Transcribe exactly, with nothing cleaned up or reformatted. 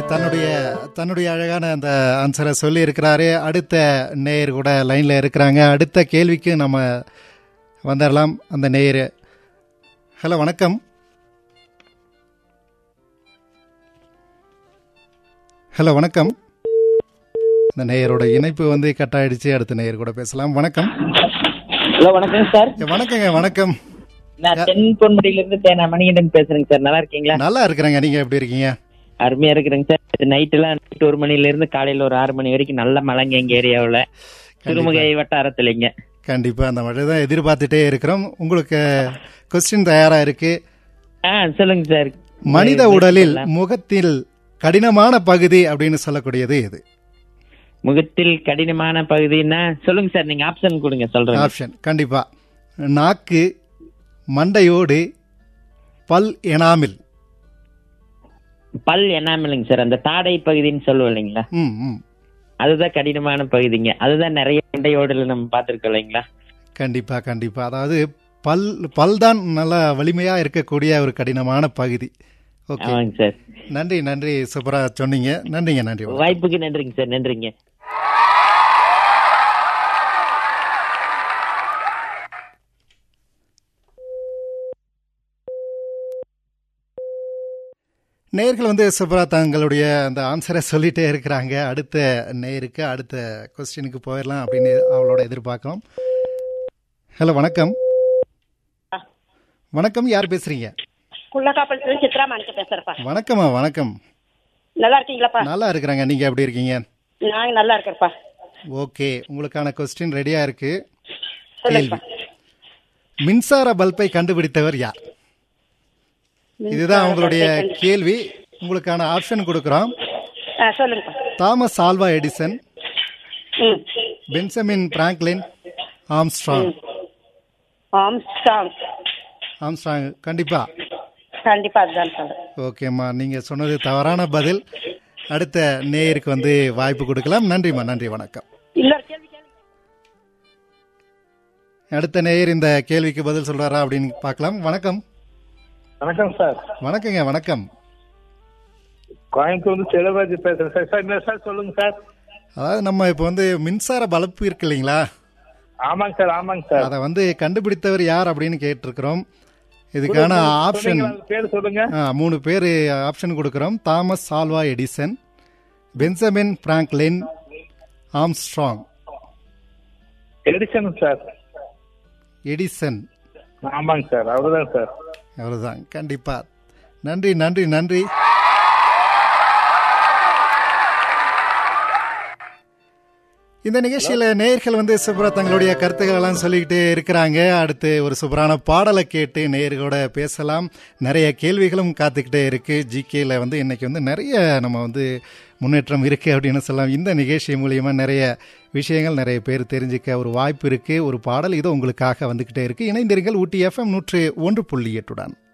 தன்னுடைய தன்னுடைய அழகான அந்த ஆன்சரை சொல்லி இருக்கிறாரு. அடுத்த நேயர் கூட லைனில் இருக்கிறாங்க. அடுத்த கேள்விக்கு நம்ம வந்துடலாம். அந்த நேயர். ஹலோ, வணக்கம். ஹலோ, வணக்கம். இந்த நேயரோட இணைப்பு வந்து கட் ஆயிடுச்சு. அடுத்த நேயர் கூட பேசலாம். வணக்கம். ஹலோ, வணக்கம் சார். வணக்கங்க. வணக்கம். நான் தென்பொன்முடியில இருந்து தேனா மணிகண்டன் பேசுறேங்க சார். நல்லா இருக்கீங்களா? நல்லா இருக்கிறேங்க. நீங்க எப்படி இருக்கீங்க? அருமையா இருக்கிறேங்க சார். நைட் எல்லாம் நைட் ஒரு மணில இருந்து காலையில ஒரு ஆறு மணி வரைக்கும் நல்ல மழைங்க எங்க ஏரியாவுல, சிறுமுகை வட்டாரத்துலங்க. கண்டிப்பா அந்த மழை தான் எதிர்பார்த்துட்டே இருக்கிறோம். உங்களுக்கு கொஸ்டின் தயாரா இருக்கு. ஆ, சொல்லுங்க சார். மனித உடலில் முகத்தில் கடினமான பகுதி அப்படின்னு சொல்லக்கூடியது எது? முகத்தில் கடினமான பகுதின்னா சொல்லுங்க சார். நீங்க ஆப்ஷன் கொடுங்க, சொல்றேன். ஆப்ஷன் கண்டிப்பா. நாக்கு, மண்டையோடு, பல் எனாமில். பல் எனாமில்ங்க சார். அந்த தாடை பகுதின்னு சொல்லுவோம் இல்லைங்களா, ம் ம் அதுதான் கடினமான பகுதிங்க. அதுதான் நிறைய மண்டையோடுல நம்ம பார்த்துருக்கோம் இல்லைங்களா. கண்டிப்பா கண்டிப்பா. அதாவது பல் பல் தான் நல்லா வலிமையா இருக்கக்கூடிய ஒரு கடினமான பகுதி. ஓகே, ஆமாங்க சார். நன்றி நன்றி. சூப்பரா சொன்னீங்க. நன்றிங்க. நன்றி. வாய்ப்புக்கு நன்றிங்க சார். நன்றிங்க. நேயர்கள் வந்து சூப்பரா தங்களுடைய அந்த ஆன்சரை சொல்லிட்டே இருக்கிறாங்க. அடுத்த நேயருக்கு அடுத்த கொஸ்டினுக்கு போயிடலாம் அப்படின்னு அவளோட எதிர்பார்க்கலாம். ஹலோ, வணக்கம். வணக்கம். யார் பேசுறீங்க? சித்ரா மாணிக்க பேசுறப்பா. வணக்கம்மா. வணக்கம். நல்லா இருக்கீங்களாப்பா? நல்லா இருக்கிறாங்க. நீங்க எப்படி இருக்கீங்க? நான் நல்லா இருக்கேன்ப்பா. ஓகே, உங்களுக்கான கொஸ்டின் ரெடியா இருக்கு. கேள்வி: மின்சார பல்பை கண்டுபிடித்தவர் யார்? இதுதான் உங்களுடைய கேள்வி. உங்களுக்கான ஆப்ஷன் கொடுக்கிறோம். சொல்லுங்க. Thomas Alva Edison, பென்சமின் Franklin, Armstrong. Armstrong. Armstrong. கண்டிப்பா கண்டிப்பா அதுதான் சொல்றேன். ஓகேம்மா, நீங்க சொன்னது தவறான பதில். அடுத்த நேயருக்கு வந்து வாய்ப்பு கொடுக்கலாம். நன்றிம்மா. நன்றி. வணக்கம். இன்னொரு கேள்வி கேளுங்க. அடுத்த நேயர் இந்த கேள்விக்கு பதில் சொல்றாரா அப்படின்னு பார்க்கலாம். வணக்கம். வணக்கம் சார். வணக்கங்க. வணக்கம். கோயம்புத்தூர் வந்து செல்வராஜ் பேசுறேன் சார். சார் என்ன சார் சொல்லுங்க சார். அதாவது நம்ம இப்போ வந்து மின்சார பல்பு இருக்கு இல்லைங்களா? ஆமாங்க சார். ஆமாங்க சார். அதை வந்து கண்டுபிடித்தவர் யார் அப்படின்னு கேட்டிருக்கிறோம். இதுக்கான ஆப்ஷன் பேர் சொல்லுங்க. மூணு பேர் ஆப்ஷன் கொடுக்கிறோம். Thomas Alva Edison, பென்சமின் Franklin, Armstrong. Edison sir. Edison. ஆமாங்க சார், அவர்தான் சார். அவர்தான். கண்டிப்பா. நன்றி நன்றி நன்றி. இந்த நிகழ்ச்சியில நேயர்கள் வந்து சூப்பரா தங்களுடைய கருத்துக்கள் எல்லாம் சொல்லிக்கிட்டே இருக்கிறாங்க. அடுத்து ஒரு சூப்பரான பாடலை கேட்டு நேயர்களோட பேசலாம். நிறைய கேள்விகளும் காத்துக்கிட்டே இருக்கு. ஜிகேல வந்து இன்னைக்கு வந்து நிறைய நம்ம வந்து முன்னேற்றம் இருக்கு அப்படின்னு சொல்லலாம். இந்த நிகழ்ச்சி மூலியமா நிறைய விஷயங்கள் நிறைய பேர் தெரிஞ்சுக்க ஒரு வாய்ப்பு இருக்கு. ஒரு பாடல் இதோ உங்களுக்காக வந்துகிட்டே இருக்கு. இணைந்திருங்கள் ஊட்டி எஃப்எம் நூற்று ஒன்று புள்ளி எட்டுடன்.